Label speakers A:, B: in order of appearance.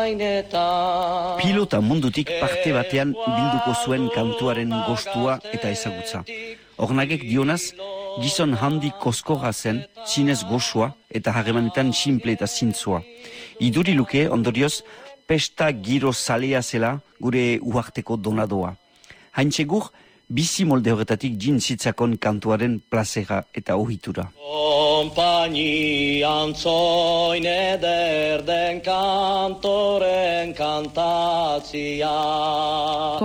A: Pilota mundutik parte batean bilduko zuen kantuaren gostua eta ezagutza. Ornagek dionaz, gizon handi koskorra zen, zinez goxoa eta harremanetan simple eta zintzoa. Iduri luke, ondorioz, pesta giro zalea zela gure uharteko donadoa. Haintsegur, bizi molde horretatik jintzitzakon kantuaren plazera eta ohitura.
B: Konpainian zoin eder den kantoren kantatzia.